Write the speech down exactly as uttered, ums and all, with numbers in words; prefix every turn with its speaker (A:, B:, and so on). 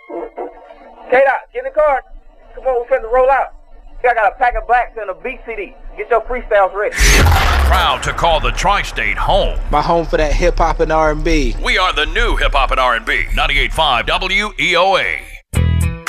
A: K-Dot, get in the car. Come on, we're finna roll out. I got a pack of blacks and a beat C D. Get your freestyles ready.
B: Proud to call the Tri-State home.
C: My home for that hip-hop and R and B.
B: We are the new hip-hop and R and B. ninety-eight point five W E O A.